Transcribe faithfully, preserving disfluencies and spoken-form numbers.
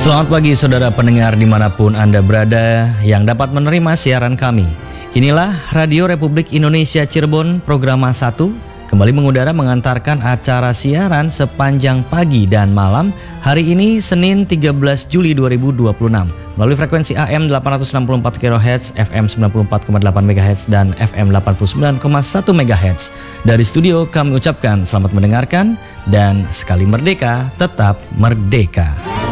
Selamat pagi saudara pendengar dimanapun Anda berada yang dapat menerima siaran kami. Inilah Radio Republik Indonesia Cirebon Program satu kembali mengudara mengantarkan acara siaran sepanjang pagi dan malam hari ini Senin tiga belas Juli dua ribu dua puluh enam melalui frekuensi A M delapan ratus enam puluh empat kilohertz, F M sembilan puluh empat koma delapan megahertz dan F M delapan puluh sembilan koma satu megahertz. Dari studio kami ucapkan selamat mendengarkan dan sekali merdeka tetap merdeka.